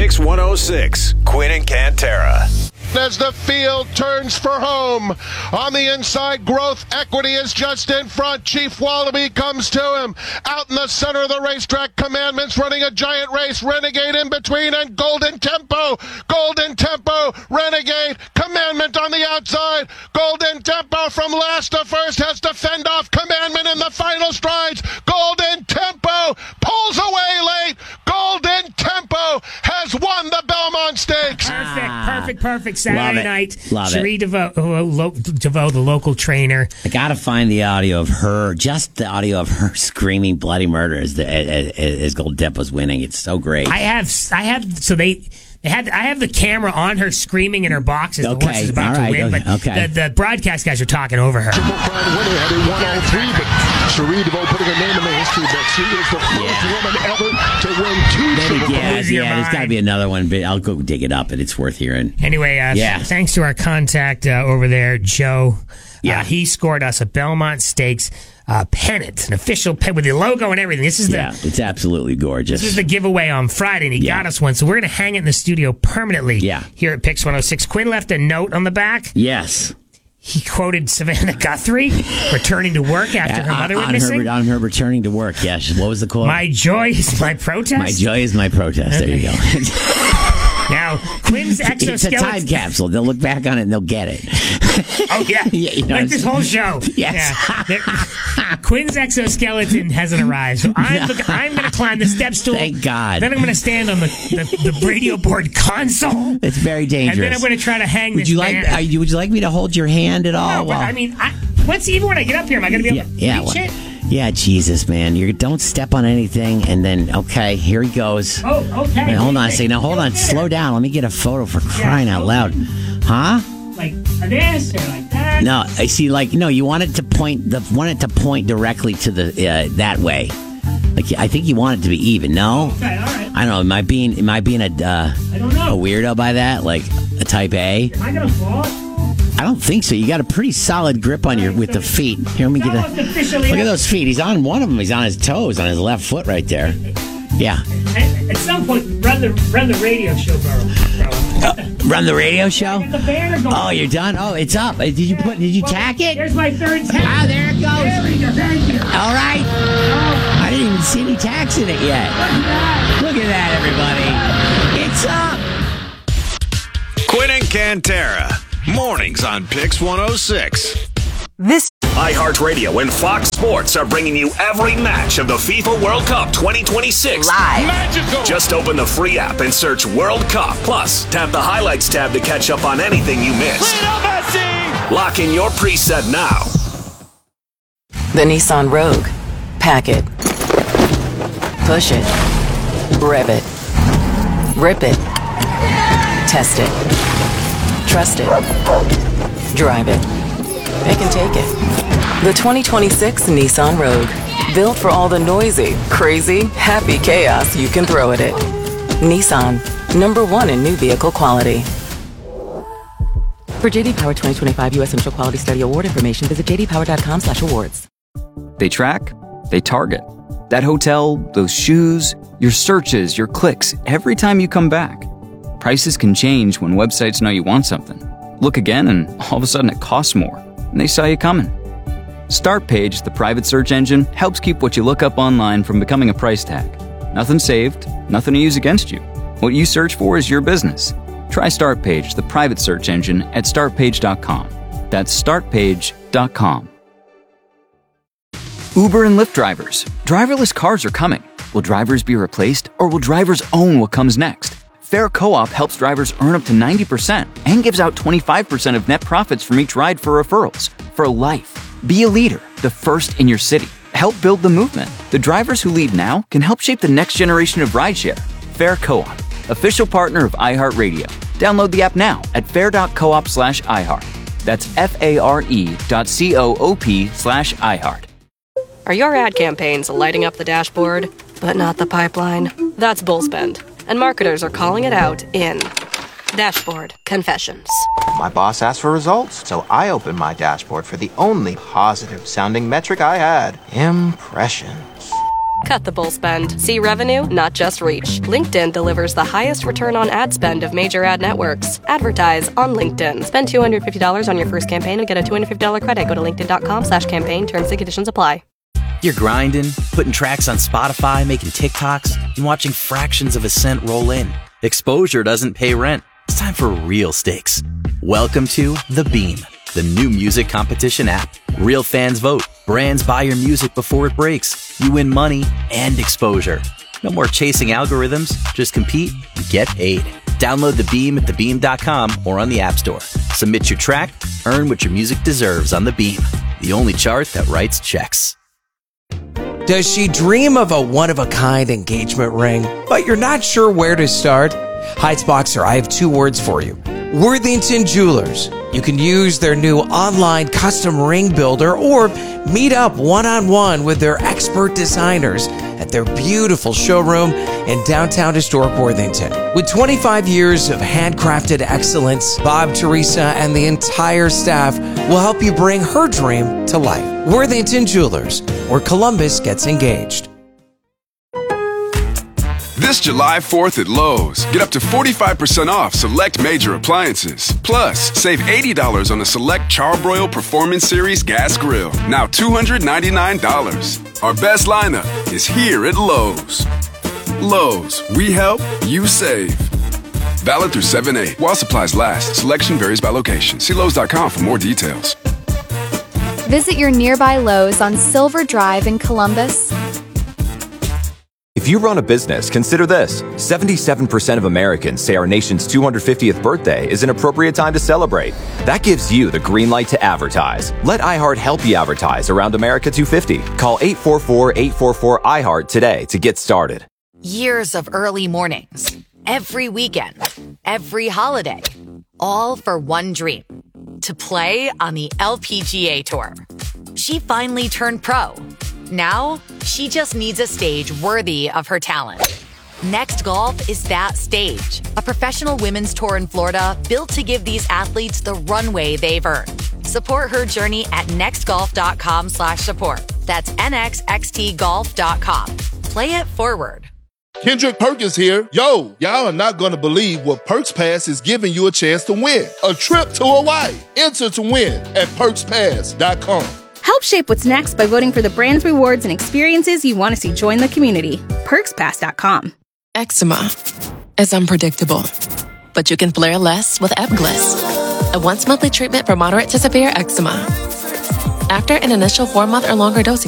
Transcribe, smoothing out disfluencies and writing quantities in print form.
Pix 106, Quinn and Cantera. As the field turns for home. On the inside, Growth Equity is just in front. Chief Wallaby comes to him. Out in the center of the racetrack, Commandment's running a giant race. Renegade in between, and Golden Tempo. Golden Tempo, Renegade, Commandment on the outside. Golden Tempo from last to first has to fend off Commandment in the final strides. Golden Tempo pulls away late. Golden Tempo has won the Belmont Stakes. Perfect. Saturday night. Cherie DeVoe, the local trainer. I gotta find the audio of her, just the audio of her screaming bloody murder as Golden Tempo's winning. It's so great. I have the camera on her screaming in her box as the horse is about to win, but the broadcast guys are talking over her. Triple Crown winner had won all three, but Cherie DeVoe putting a name in the history book. She is the first woman ever to win two Triple Crowns. There's got to be another one, but I'll go dig it up, and it's worth hearing. Anyway, thanks to our contact over there, Joe. He scored us a Belmont Stakes pennant, an official pennant with the logo and everything. This is it's absolutely gorgeous. This is the giveaway on Friday, and he got us one, so we're going to hang it in the studio permanently here at Pix 106. Quinn left a note on the back. Yes. He quoted Savannah Guthrie returning to work after her mother went missing. On her returning to work, yes. What was the quote? My joy is my protest? My joy is my protest. Okay. There you go. Now, Quinn's exoskeleton... It's a time capsule. They'll look back on it and they'll get it. Oh, yeah. Like this whole show. Yes. Yeah. Quinn's exoskeleton hasn't arrived, so I'm going to climb the step stool. Thank God. Then I'm going to stand on the radio board console. It's very dangerous. And then I'm going to try to hang this banner. Would you like me to hold your hand at all? No, but I mean, even when I get up here, am I going to be able to reach it? Yeah, Jesus, man. You don't step on anything, and then, okay, here he goes. Oh, okay. Wait, hold on a second. Now, hold on. Slow down. Let me get a photo for crying out loud. Huh? Like this or like that? No, I see, you want it to point directly to the, that way. Like, I think you want it to be even. No? Okay, all right. I don't know. Am I being I don't know. A weirdo by that? Like a type A? Am I going to fall? I don't think so. You got a pretty solid grip on with the feet. Here, let me get look at those feet. He's on one of them. He's on his toes, on his left foot right there. Yeah. At some point, run the radio show, bro. Run the radio show? Get the banner going. Oh, you're done? Oh, it's up. Did you tack it? There's my third tack. Ah, there it goes. There we go. Thank you. All right. I didn't even see any tacks in it yet. Look at that, everybody. It's up. Quinn and Cantera. Mornings on Pix 106. This iHeartRadio and Fox Sports are bringing you every match of the FIFA World Cup 2026 live. Magical. Just open the free app and search World Cup. Plus, tap the highlights tab to catch up on anything you missed. Lock in your preset now. The Nissan Rogue. Pack it. Push it. Rev it. Rip it. Test it. Trust it. Drive it. It can take it. The 2026 Nissan Rogue. Built for all the noisy, crazy, happy chaos you can throw at it. Nissan. #1 in new vehicle quality. For JD Power 2025 U.S. Initial Quality Study Award information, visit jdpower.com/awards. They track. They target. That hotel, those shoes, your searches, your clicks, every time you come back. Prices can change when websites know you want something. Look again and all of a sudden it costs more, and they saw you coming. Startpage, the private search engine, helps keep what you look up online from becoming a price tag. Nothing saved, nothing to use against you. What you search for is your business. Try Startpage, the private search engine, at startpage.com. That's startpage.com. Uber and Lyft drivers. Driverless cars are coming. Will drivers be replaced, or will drivers own what comes next? Fair Co-op helps drivers earn up to 90% and gives out 25% of net profits from each ride for referrals for life. Be a leader, the first in your city. Help build the movement. The drivers who lead now can help shape the next generation of rideshare. Fair Co-op, official partner of iHeartRadio. Download the app now at fair.coop/iHeart. That's FARE.coop/iHeart. Are your ad campaigns lighting up the dashboard, but not the pipeline? That's Bullspend, and marketers are calling it out in Dashboard Confessions. My boss asked for results, so I opened my dashboard for the only positive-sounding metric I had: impressions. Cut the bull spend. See revenue, not just reach. LinkedIn delivers the highest return on ad spend of major ad networks. Advertise on LinkedIn. Spend $250 on your first campaign and get a $250 credit. Go to linkedin.com/campaign. Terms and conditions apply. You're grinding, putting tracks on Spotify, making TikToks, and watching fractions of a cent roll in. Exposure doesn't pay rent. It's time for real stakes. Welcome to The Beam, the new music competition app. Real fans vote. Brands buy your music before it breaks. You win money and exposure. No more chasing algorithms. Just compete and get paid. Download The Beam at thebeam.com or on the App Store. Submit your track, earn what your music deserves on The Beam, the only chart that writes checks. Does she dream of a one-of-a-kind engagement ring, but you're not sure where to start? Heights-Boxer, I have 2 words for you. Worthington Jewelers. You can use their new online custom ring builder or meet up one-on-one with their expert designers at their beautiful showroom in downtown historic Worthington. With 25 years of handcrafted excellence, Bob, Teresa, and the entire staff will help you bring her dream to life. Worthington Jewelers, where Columbus gets engaged. This July 4th at Lowe's, get up to 45% off select major appliances. Plus, save $80 on a select Charbroil Performance Series gas grill. Now $299. Our best lineup is here at Lowe's. Lowe's, we help, you save. Valid through 7/8. While supplies last, selection varies by location. See Lowes.com for more details. Visit your nearby Lowe's on Silver Drive in Columbus. If you run a business, consider this. 77% of Americans say our nation's 250th birthday is an appropriate time to celebrate. That gives you the green light to advertise. Let iHeart help you advertise around America 250. Call 844-844-iHeart today to get started. Years of early mornings, every weekend, every holiday, all for one dream, to play on the LPGA Tour. She finally turned pro. Now, she just needs a stage worthy of her talent. Next Golf is that stage. A professional women's tour in Florida built to give these athletes the runway they've earned. Support her journey at nextgolf.com/support. That's nxxtgolf.com. Play it forward. Kendrick Perkins here. Yo, y'all are not going to believe what Perks Pass is giving you a chance to win. A trip to Hawaii. Enter to win at perkspass.com. Help shape what's next by voting for the brands, rewards, and experiences you want to see join the community. PerksPass.com. Eczema is unpredictable, but you can flare less with Ebglyss, a once-monthly treatment for moderate to severe eczema. After an initial 4-month or longer dosing